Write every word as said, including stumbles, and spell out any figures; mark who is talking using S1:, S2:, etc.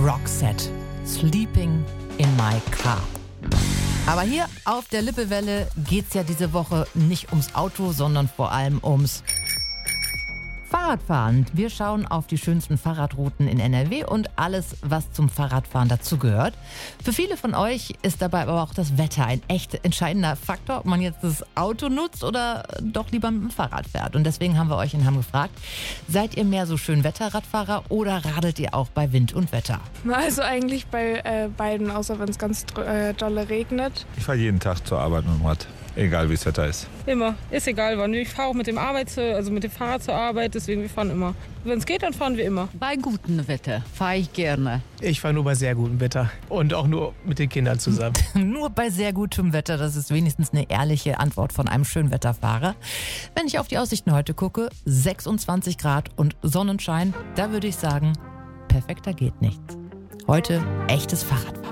S1: Roxette, Sleeping in my car. Aber hier auf der Lippewelle geht's ja diese Woche nicht ums Auto, sondern vor allem ums Fahrradfahren. Wir schauen auf die schönsten Fahrradrouten in N R W und alles, was zum Fahrradfahren dazugehört. Für viele von euch ist dabei aber auch das Wetter ein echt entscheidender Faktor, ob man jetzt das Auto nutzt oder doch lieber mit dem Fahrrad fährt. Und deswegen haben wir euch in Hamm gefragt, seid ihr mehr so Schönwetterradfahrer oder radelt ihr auch bei Wind und Wetter?
S2: Also eigentlich bei äh, beiden, außer wenn es ganz äh, dolle regnet.
S3: Ich fahre jeden Tag zur Arbeit mit dem Rad, egal wie das Wetter ist.
S4: Immer, ist egal wann. Ich fahre auch mit dem Arbeits, also mit dem Fahrrad zur Arbeit, deswegen wir fahren immer. Wenn es geht, dann fahren wir immer.
S5: Bei gutem Wetter fahre ich gerne.
S6: Ich fahre nur bei sehr gutem Wetter und auch nur mit den Kindern zusammen.
S1: Nur bei sehr gutem Wetter, das ist wenigstens eine ehrliche Antwort von einem Schönwetterfahrer. Wenn ich auf die Aussichten heute gucke, sechsundzwanzig Grad und Sonnenschein, da würde ich sagen, perfekter geht nichts. Heute echtes Fahrradfahren.